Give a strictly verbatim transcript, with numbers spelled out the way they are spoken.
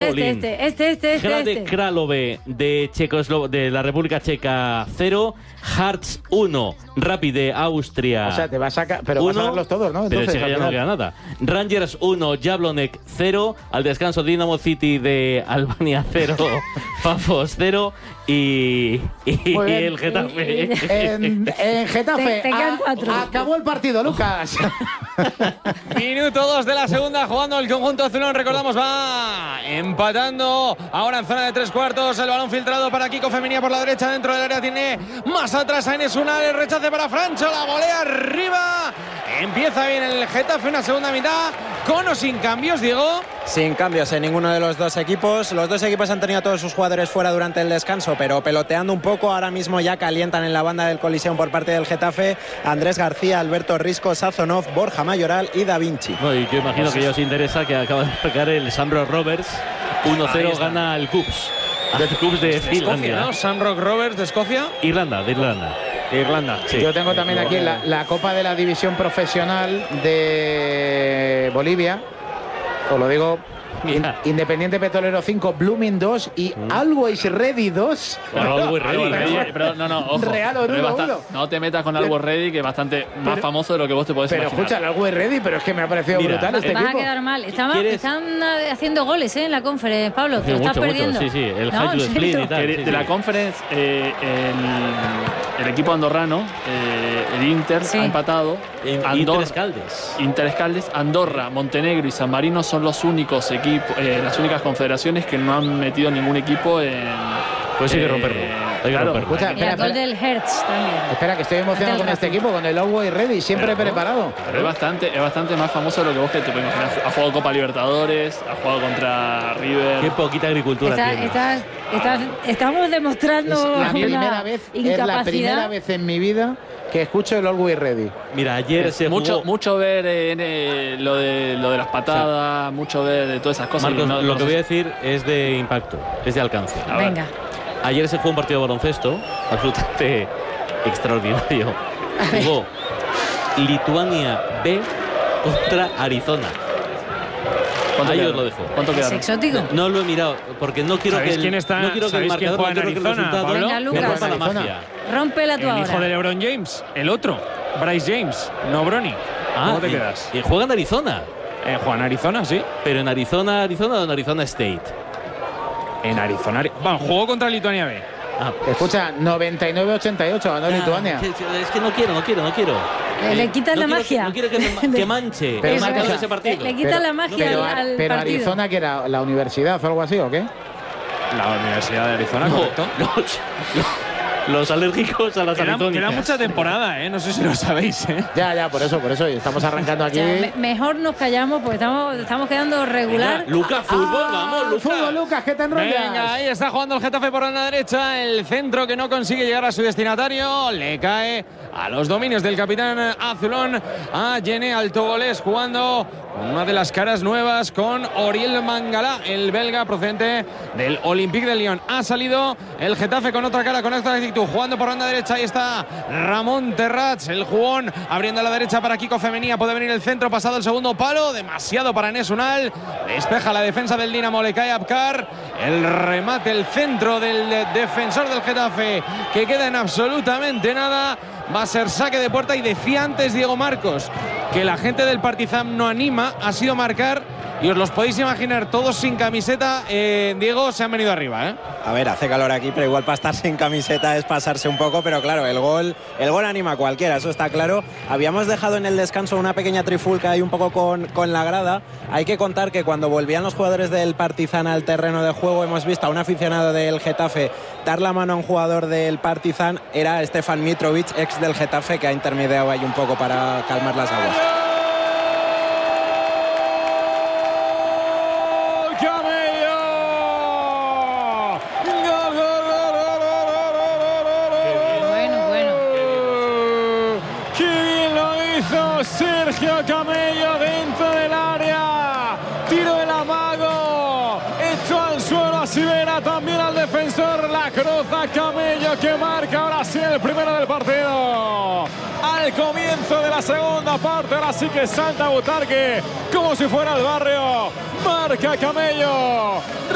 Jolín. este, este, este, este, Hrade este. Králové de, Checoslo de la República Checa cero, Hartz uno, Rapid de Austria. O sea, te vas a sacar, pero vas a verlos todos, ¿no? Pero Entonces, Checa al ya no final. queda nada. Rangers uno, Jablonec cero, al descanso Dinamo City de Albania cero, Pafos cero y, y Muy bien. el Getafe. En, en Getafe Te- te quedan a- cuatro. acabó el partido, Lucas. Minuto dos de la segunda, jugando el conjunto azulón. Recordamos, va empatando. Ahora en zona de tres cuartos. El balón filtrado para Kiko Femenía por la derecha. Dentro del área tiene más atrás a Enes Unal. El rechace para Francho. La volea arriba. Empieza bien el Getafe. Una segunda mitad. Con o sin cambios, Diego. Sin cambios en ninguno de los dos equipos. Los dos equipos han tenido a todos sus jugadores fuera durante el descanso, pero peloteando un poco. Ahora mismo ya calientan en la banda del Coliseum por parte del Getafe Andrés García, Alberto Risco, Sazonov, Borja Mayoral y Da Vinci. No, y yo imagino que ya os interesa que acaba de marcar el Shamrock Rovers. uno cero gana el Cubs. El Cubs de Escocia, Finlandia. ¿no? Shamrock Rovers de Escocia. Irlanda, de Irlanda. Irlanda. Sí. Yo tengo también aquí la, la Copa de la División Profesional de Bolivia. Os lo digo. In- Mira. Independiente Petrolero cinco, Blooming dos y Always Ready dos. Bueno, Always Ready, Always pero- Ready, pero no, no, ojo. Real o Pero es uno, bastan- uno. No te metas con Always Ready, que es bastante más Pero- famoso de lo que vos te podés Pero imaginar. escucha, el Always Ready, pero es que me ha parecido Mira, brutal este Vas a equipo. quedar mal. Están, ¿Quieres? están eh, haciendo goles eh, en la conferencia, Pablo. Te Sí, lo estás mucho, mucho, perdiendo. sí, sí, el No, high to en split serio. y tal. Que de, sí, de la sí. conference, eh, el, el equipo andorrano, eh, el Inter, Sí. ha empatado. En Andorra, Inter Caldes. Inter Escaldes, Andorra, Montenegro y San Marino son los únicos equipos, eh, las únicas confederaciones que no han metido ningún equipo en. Pues hay que eh, romperlo. Hay que claro. romperlo. Escucha, Y espera, el gol espera. del Hertz también. Espera, que estoy emocionado Ante con el este Racing. equipo, con el Always Ready, siempre Pero- preparado. Pero es bastante, es bastante más famoso de lo que vos que te puedes imaginar. Ha jugado Copa Libertadores, ha jugado contra River. Qué poquita agricultura Está- tiene. está- está- estamos demostrando Es la una primera vez, es la incapacidad. primera vez en mi vida que escucho el Always Ready. Mira, ayer se mucho, jugó... mucho ver eh, en, eh, lo, de, lo de las patadas, mucho ver de todas esas cosas. Marcos, No- lo no que voy a sé. decir es de impacto, es de alcance. A ver. Venga. Ayer se jugó un partido de baloncesto absolutamente extraordinario. Jugó Lituania B contra Arizona. ¿Cuánto Ahí queda? os lo dejo. ¿Cuánto Es queda? exótico. No lo he mirado porque no quiero que ¿Sabéis el, quién está- no quiero que el sabéis quién marcador, juega no en quiero que el Arizona, resultado Pablo? Venga, me Lucas. rompa la Arizona. magia. Rómpela tú El ahora. hijo de LeBron James, el otro, Bryce James, no Bronny. ¿Cómo te y- quedas? Y juega en Arizona, Eh, Juan Arizona, sí. pero en Arizona, Arizona o en Arizona State. En Arizona. Ari- Bueno, jugó contra Lituania B. Ah, Escucha, noventa y nueve ochenta y ocho ganó Lituania. Es que, es que no quiero, no quiero, no quiero. Le- le Eh, quitas no la quiero magia. Que, no quiero que, me- que manche Pero el una marcador cosa, de ese partido. Le, le quita Pero- la magia Pero, al, al pero partido. Arizona, que era la universidad o algo así, ¿o qué? La Universidad de Arizona, No, correcto. los, los- los alérgicos a las Queda, arizonicas. queda mucha temporada, ¿eh? No sé si lo sabéis, ¿eh? Ya, ya, por eso, por eso. y Estamos arrancando O aquí. sea, me- mejor nos callamos porque estamos, estamos quedando regular. Venga, Lucas, fútbol, Ah, vamos, Lucas. Fútbol, Lucas, ¿qué te enrollas? Venga, ahí está jugando el Getafe por la derecha. El centro que no consigue llegar a su destinatario. Le cae a los dominios del capitán azulón a Yene Altogolés, jugando con una de las caras nuevas con Oriel Mangala, el belga procedente del Olympique de Lyon. Ha salido el Getafe con otra cara, con otra actitud, jugando por banda derecha. Ahí está Ramón Terrats, el jugón, abriendo a la derecha para Kiko Femenía. Puede venir el centro, pasado el segundo palo, demasiado para Enes Unal. Despeja la defensa del Dinamo, le cae Abkar. El remate, el centro del defensor del Getafe, que queda en absolutamente nada. Va a ser saque de puerta. Y decía antes Diego Marcos que la gente del Partizan no anima, ha sido marcar. Y os los podéis imaginar, todos sin camiseta. eh, Diego, se han venido arriba, ¿eh? A ver, hace calor aquí, pero igual para estar sin camiseta es pasarse un poco, pero claro, el gol, el gol anima a cualquiera, eso está claro. Habíamos dejado en el descanso una pequeña trifulca ahí un poco con, con la grada. Hay que contar que cuando volvían los jugadores del Partizan al terreno de juego, hemos visto a un aficionado del Getafe dar la mano a un jugador del Partizan. Era Stefan Mitrovic, ex del Getafe, que ha intermediado ahí un poco para calmar las aguas. Bueno, bueno. ¡Qué bien lo hizo Sergio Camello dentro del área! Tiro del amago, hecho al suelo a Sivera, también al defensor, la cruza Camello, que marca ahora sí el primero del partido. Al comienzo de la segunda parte, ahora sí que salta Butarque como si fuera el barrio. Marca Camello,